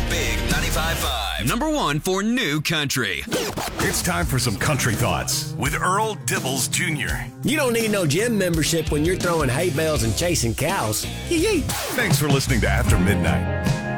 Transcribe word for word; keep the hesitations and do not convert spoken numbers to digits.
Big ninety-five point five. Number one for new country. It's time for some country thoughts with Earl Dibbles Junior You don't need no gym membership when you're throwing hay bales and chasing cows. Thanks for listening to After Midnight.